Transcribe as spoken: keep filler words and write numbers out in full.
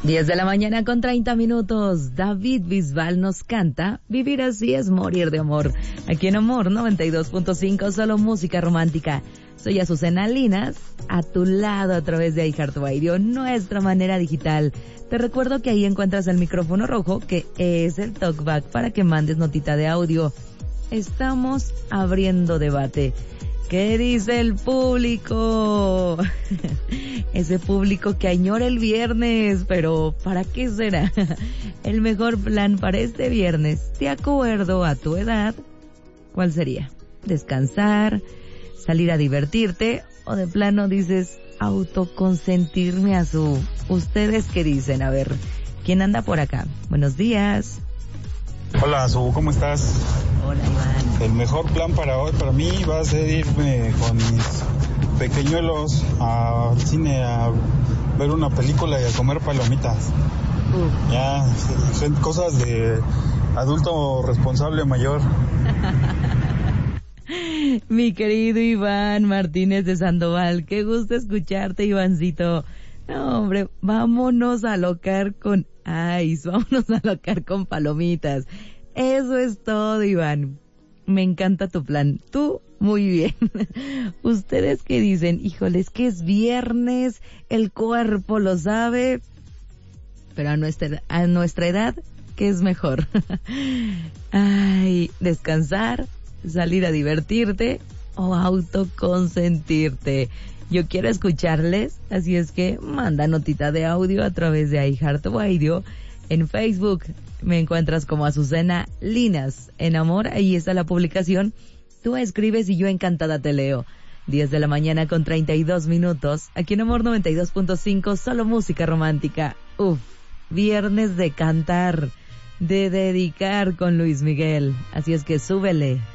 diez de la mañana con treinta minutos. David Bisbal nos canta Vivir así es morir de amor. Aquí en Amor noventa y dos punto cinco, solo música romántica. Soy Azucena Linas, a tu lado a través de iHeartRadio, nuestra manera digital. Te recuerdo que ahí encuentras el micrófono rojo, que es el talkback para que mandes notita de audio. Estamos abriendo debate. ¿Qué dice el público? Ese público que añora el viernes, pero ¿para qué será? El mejor plan para este viernes, de acuerdo a tu edad, ¿cuál sería? ¿Descansar? ¿Salir a divertirte? ¿O de plano dices autoconsentirme a su? ¿Ustedes qué dicen? A ver, ¿quién anda por acá? Buenos días. Hola, Su, ¿cómo estás? Hola, Iván. El mejor plan para hoy, para mí, va a ser irme con mis pequeñuelos al cine a ver una película y a comer palomitas. Uh. Ya, son cosas de adulto responsable mayor. Mi querido Iván Martínez de Sandoval, qué gusto escucharte, Ivancito. No, hombre, vámonos a alocar con ice, vámonos a alocar con palomitas. Eso es todo, Iván. Me encanta tu plan. Tú, muy bien. ¿Ustedes qué dicen? Híjole, es que es viernes, el cuerpo lo sabe, pero a nuestra, a nuestra edad, ¿qué es mejor? Ay, descansar, salir a divertirte o autoconsentirte. Yo quiero escucharles, así es que manda notita de audio a través de iHeartRadio. En Facebook me encuentras como Azucena Linas. En Amor, ahí está la publicación. Tú escribes y yo encantada te leo. diez de la mañana con treinta y dos minutos. Aquí en Amor noventa y dos punto cinco, solo música romántica. Uf, viernes de cantar, de dedicar con Luis Miguel. Así es que súbele.